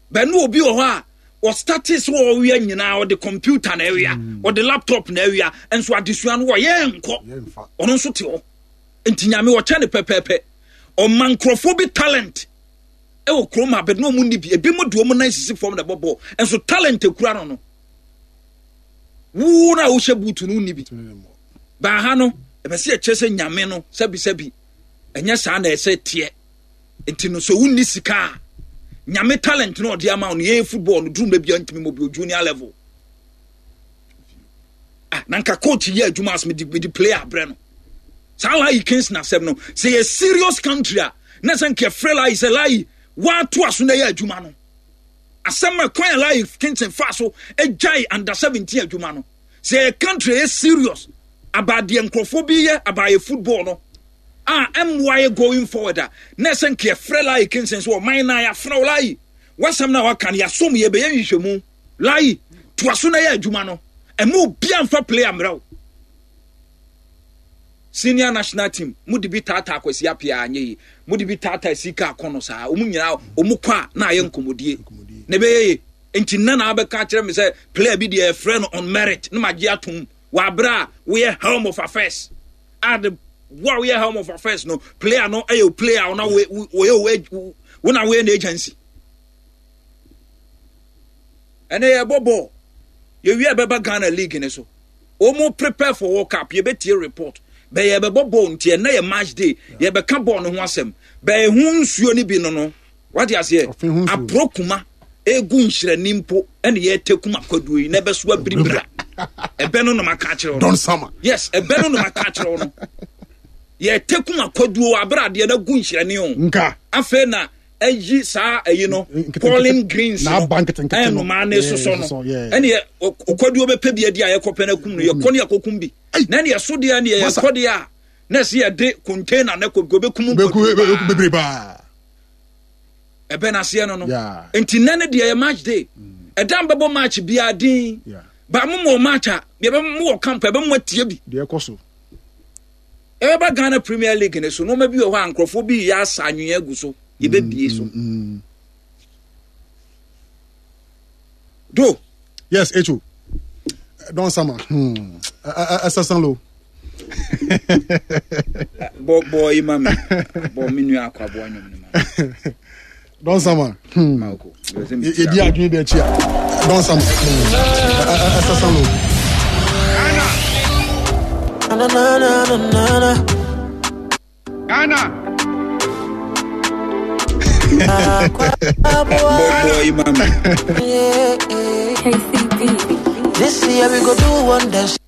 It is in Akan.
But no obi oha or status or we nyina or the computer na area or the laptop na area and so adesua no ye nko ono so te o enti nyame wo cha ne pepepe o mancrophobic talent e wo kroma but no mu ni bi ebi mo do mo nan sisi form da bobo and so talent ekura no wo na wo shebutu no ni bi ba ha no e be se e chese nyame no sabi enya sa na e se tie enti no so wonni sika nyame talent no odi ama no ye football no drum na bia ntimi mo bi junior level nanka coach ye adwuma as me di player bre no sala yi kins na seb no say a serious country na sanke frela is a lie wa to aso na ye adwuma no asema kwan lie kins fa so ejai under 17 adwuma no say a country is serious about the encrophobia about a football no why going forward na sanke frela yi kins so man na ya frela yi wasam na waka na yasom ye be ye hwehwemu lie to aso na ye adwuma no emu bia mfa player mraw senior national team mudi bi tata akwasi apia anye mudi bi tata sika akono saa omu nyina omu kwa na aye nkomodie ne be ye enti na abeka kire me say player bi dey friend on merit na magye atom wa bra we helm of affairs the warrior helm of affairs no player no ayo player na we na we na agency ene ye bobo ye wi abeba Ghana league ne so omu prepare for World Cup ye betie report be ye be bobo ntie na ye match day ye be ka ball no ho asem be hu nsuo ni bi no what you say aprokuma egu nhire nimpo ene ye tekuma kwaduo yi na be so abiribira ebe no maka kire Don Sama yes ebe no maka kire no ye tekuma kwaduo abrade na gu nhire ni on nka afa na ayi saa ayi no Pauline Greens na banketenkete no ma na so no ene ye okwaduo be pebia dia ye kope na kum no ye kone akokum bi na ne ye so dia ne ye kode a na se ye de container na kobe kum bebre ba ebe na se no enti nane dia ye match day edam bebo match bia din ba mo match a be mo camp ebe mo tie bi de ekoso ebe ba Ghana Premier League ne so no ma bi o ho ankrofo bi ya asa anwen agu so ye be bie so do yes Echo Don Sama assassin lo boy mama bo minu akwa bo anyom ne ma Don Sama mako e di adwin be chia Don Sama assassin lo Ghana boy mama KCB. This year we go do wonders.